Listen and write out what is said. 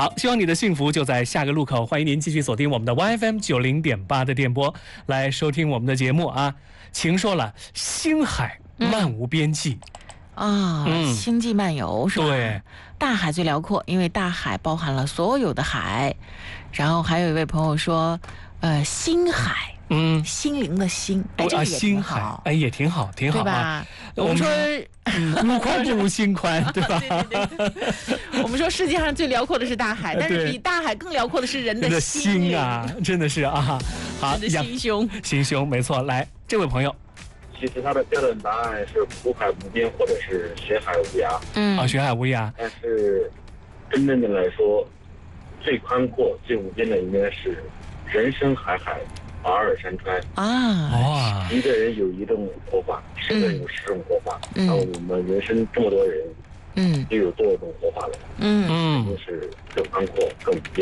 好，希望你的幸福就在下个路口。欢迎您继续锁定我们的 YFM90.8的电波来收听我们的节目啊。晴说了，星海漫无边际。 星际漫游是吧？ 对， 大海最辽阔，因为大海包含了所有的海。然后还有一位朋友说，星海，心灵的心，这个也挺好， 也挺好，挺好， 对吧？ 我们说，路宽不如心宽，对吧？ 对。我们说世界上最辽阔的是大海，但是比大海更辽阔的是人的心啊，真的是啊。好， 人的心胸， 心胸没错。来，这位朋友。 其实它的标准答案是湖海无边或者是学海无涯。 学海无涯。 但是真正的来说，最宽阔、最无边的应该是人生海海，马尔山川啊！ 一个人有一种活法，10个人有10种活法。那我们人生这么多人，就有多少种活法了？就是更宽阔、更无边。